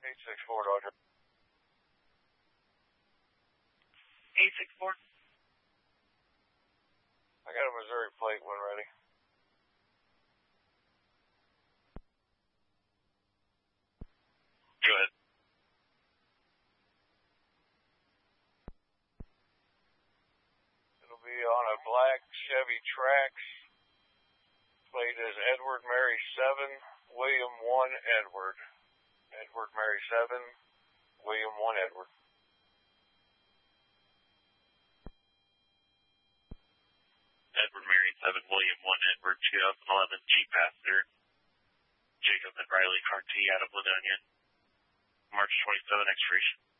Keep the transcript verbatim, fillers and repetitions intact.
eight six four, Dodger. eight six four. I got a Missouri plate when ready. Go ahead. It'll be on a black Chevy Trax. Plate is Edward Mary seven, William one, Edward. Edward Mary seven, William one, Edward. Edward Mary seven, William one, Edward, twenty eleven Jeep Passenger. Jacob and Riley Carty out of Ladonia. March twenty-seventh expiration.